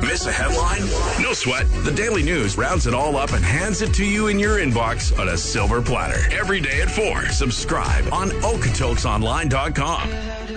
Miss a headline? No sweat. The Daily News rounds it all up and hands it to you in your inbox on a silver platter. Every day at 4. Subscribe on Okotoksonline.com.